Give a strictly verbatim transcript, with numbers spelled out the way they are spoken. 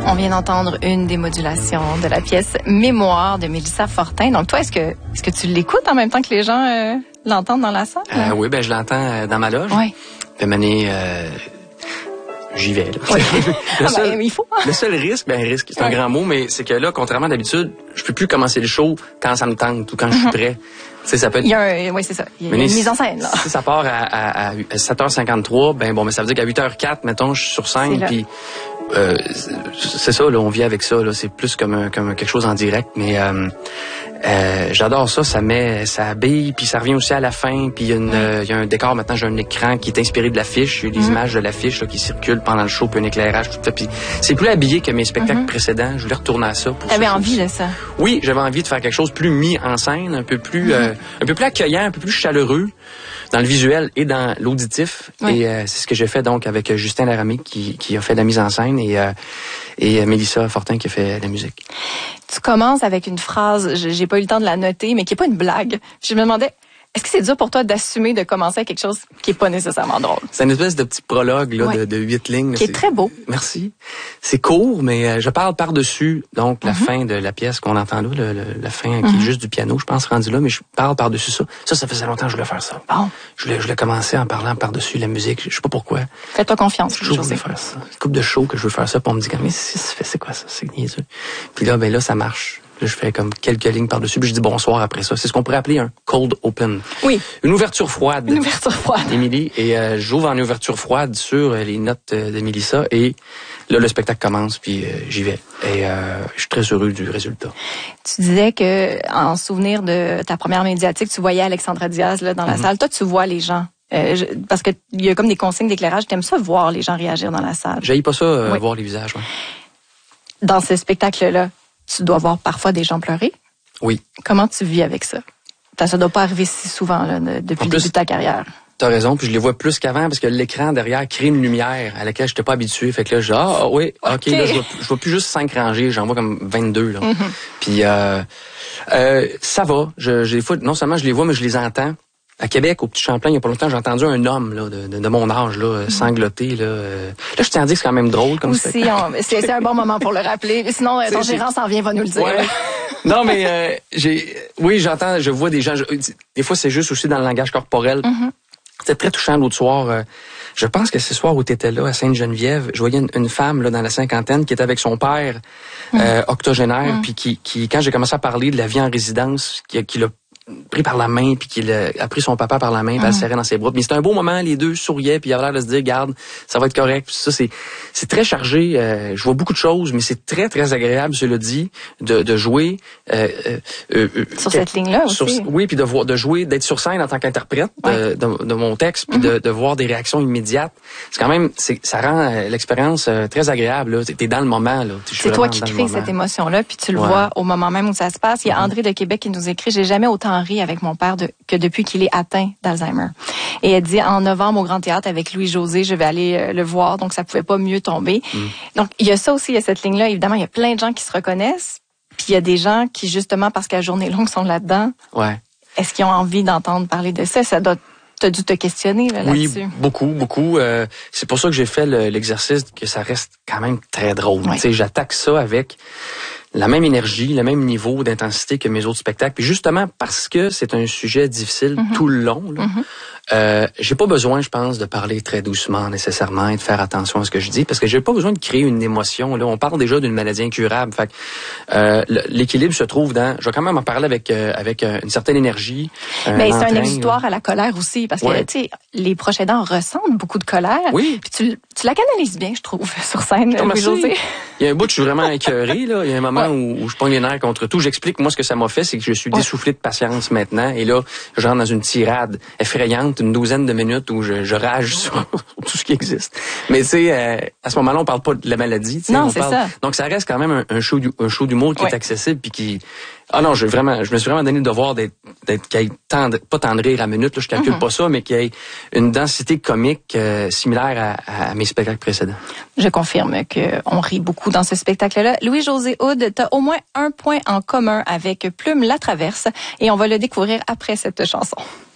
On vient d'entendre une des modulations de la pièce Mémoire de Mélissa Fortin. Donc toi, est-ce que est-ce que tu l'écoutes en même temps que les gens euh, l'entendent dans la salle? Euh, oui, ben je l'entends euh, dans ma loge. Oui. Puis mané, euh, j'y vais. Là. Oui. le, ah seul, ben, il faut. le seul risque, ben risque, c'est un ouais. grand mot, mais c'est que là, contrairement à d'habitude, je peux plus commencer le show quand ça me tente ou quand je suis prêt. Tu sais, ça peut être... Il y a un, oui, c'est ça. Il y a une mise en scène, là. Si ça part à, à, à sept heures cinquante-trois, ben bon, mais ça veut dire qu'à huit heures quatre, mettons, je suis sur scène, puis euh, c'est ça, là, on vit avec ça, là. C'est plus comme, un, comme quelque chose en direct, mais euh, euh, j'adore ça. Ça met, ça habille, puis ça revient aussi à la fin, puis il y a une, euh, il y a un décor. Maintenant, j'ai un écran qui est inspiré de l'affiche. Il y a des mm-hmm. images de l'affiche là, qui circulent pendant le show, puis un éclairage, tout ça. Puis c'est plus habillé que mes spectacles mm-hmm. précédents. Je voulais retourner à ça. T'avais envie de ça? Oui, j'avais envie de faire quelque chose plus mis en scène, un peu plus, mm-hmm. euh, un peu plus accueillant, un peu plus chaleureux dans le visuel et dans l'auditif. Oui. Et euh, c'est ce que j'ai fait donc avec Justin Laramie qui, qui a fait la mise en scène et, euh, et Mélissa Fortin qui a fait la musique. Tu commences avec une phrase, j'ai pas eu le temps de la noter, mais qui est pas une blague. Je me demandais, est-ce que c'est dur pour toi d'assumer de commencer avec quelque chose qui est pas nécessairement drôle? C'est une espèce de petit prologue là, ouais. de, de huit lignes. Qui est, est très beau. Merci. C'est court, mais euh, je parle par-dessus donc la mm-hmm. fin de la pièce qu'on entend là, le, le, la fin mm-hmm. qui est juste du piano, je pense, rendu là, mais je parle par-dessus ça. Ça, ça faisait longtemps que je voulais faire ça. Bon. Je voulais, je voulais commencer en parlant par-dessus la musique. Je sais pas pourquoi. Fais-toi confiance. Je voulais faire ça. Une couple de show que je veux faire ça, pour me dire, mais c'est quoi ça? C'est niaiseux. Puis là, ben là, ça marche. Là, je fais comme quelques lignes par-dessus, puis je dis bonsoir après ça. C'est ce qu'on pourrait appeler un cold open. Oui. Une ouverture froide. Une ouverture froide. Émilie. Et euh, j'ouvre en ouverture froide sur les notes euh, de Mélissa. Et là, le spectacle commence, puis euh, j'y vais. Et euh, je suis très heureux du résultat. Tu disais que, en souvenir de ta première médiatique, tu voyais Alexandra Diaz là, dans la mm-hmm. salle. Toi, tu vois les gens. Euh, je, parce que il y a comme des consignes d'éclairage. T'aimes ça voir les gens réagir dans la salle? J'haïs pas ça, euh, oui. voir les visages. Ouais. Dans ce spectacle-là, tu dois voir parfois des gens pleurer. Oui. Comment tu vis avec ça? Ça doit pas arriver si souvent là, depuis le début de ta carrière. T'as raison, puis je les vois plus qu'avant parce que l'écran derrière crée une lumière à laquelle je n'étais pas habitué. Fait que là, je dis, ah oui, ok, okay. Là, je vois, je vois plus juste cinq rangées, j'en vois comme vingt-deux. Là. Mm-hmm. Puis euh, euh, ça va. Je, je les fois, non seulement je les vois, mais je les entends. À Québec, au Petit Champlain, il y a pas longtemps, j'ai entendu un homme là, de, de, de mon âge là, mm-hmm. sangloter. Là, euh. là, je tiens à dire que c'est quand même drôle comme ça. C'est, c'est un bon moment pour le rappeler. Sinon, ton gérant s'en vient, va nous le dire. Ouais. Non, mais euh, j'ai, oui, j'entends, je vois des gens. Je, des fois, c'est juste aussi dans le langage corporel. Mm-hmm. C'était très touchant l'autre soir. Euh, je pense que ce soir où tu étais là, à Sainte-Geneviève, je voyais une, une femme là dans la cinquantaine qui était avec son père mm-hmm. euh, octogénaire, mm-hmm. puis qui, qui, quand j'ai commencé à parler de la vie en résidence, qui, qui l'a pris par la main, puis qu'il a, a pris son papa par la main, puis mm-hmm. elle le serrait dans ses bras. Mais c'était un beau moment, les deux souriaient, puis il avait l'air de se dire, garde, ça va être correct. Puis ça, c'est, c'est très chargé. Euh, je vois beaucoup de choses, mais c'est très, très agréable, cela dit, de, de jouer. Euh, euh, euh, sur cette ligne-là aussi. Sur, oui, puis de, voir, de jouer, d'être sur scène en tant qu'interprète ouais. de, de, de mon texte, puis mm-hmm. de, de voir des réactions immédiates. C'est quand même, c'est, ça rend euh, l'expérience euh, très agréable. Là. T'es dans le moment. Là. C'est toi qui crée cette émotion-là, puis tu le ouais. vois au moment même où ça se passe. Il y a mm-hmm. André de Québec qui nous écrit, j'ai jamais autant ri avec mon père de, que depuis qu'il est atteint d'Alzheimer. Et elle dit, en novembre au Grand Théâtre avec Louis-José, je vais aller euh, le voir, donc ça pouvait pas mieux tomber. Mm. Donc, il y a ça aussi, il y a cette ligne-là. Évidemment, il y a plein de gens qui se reconnaissent, puis il y a des gens qui, justement, parce que la journée longue sont là-dedans. Ouais. Est-ce qu'ils ont envie d'entendre parler de ça? Ça doit, t'as dû te questionner là, oui, là-dessus. Oui, beaucoup, beaucoup. Euh, c'est pour ça que j'ai fait le, l'exercice que ça reste quand même très drôle. Ouais. Tu sais, j'attaque ça avec la même énergie, le même niveau d'intensité que mes autres spectacles. Puis justement, parce que c'est un sujet difficile mm-hmm. tout le long, là, mm-hmm. euh, j'ai pas besoin, je pense, de parler très doucement nécessairement et de faire attention à ce que je dis, parce que j'ai pas besoin de créer une émotion. Là, on parle déjà d'une maladie incurable. Fait que, euh, l'équilibre se trouve dans... Je vais quand même en parler avec euh, avec euh, une certaine énergie. Mais c'est un exutoire à la colère aussi, parce ouais. que tu sais, les proches aidants ressentent beaucoup de colère. Oui. Puis tu, tu la canalises bien, je trouve, sur scène, Louis-José. Il y a un bout où je suis vraiment écœuré, là. Il y a un moment ouais. où, où je pogne les nerfs contre tout. J'explique, moi, ce que ça m'a fait, c'est que je suis ouais. dessoufflé de patience maintenant. Et là, je rentre dans une tirade effrayante, une douzaine de minutes où je, je rage sur tout ce qui existe. Mais tu sais, euh, à ce moment-là, on parle pas de la maladie. Non, on c'est parle... ça. Donc, ça reste quand même un, un show, un show d'humour qui ouais. est accessible puis qui... Ah non, je vraiment, je me suis vraiment donné le devoir d'être, d'être qu'il y ait tant de, pas tant de rire à minute, là, je calcule mm-hmm. pas ça, mais qu'il y ait une densité comique euh, similaire à, à mes spectacles précédents. Je confirme qu'on rit beaucoup dans ce spectacle-là. Louis-José Hood, t'as au moins un point en commun avec Plume la Traverse et on va le découvrir après cette chanson.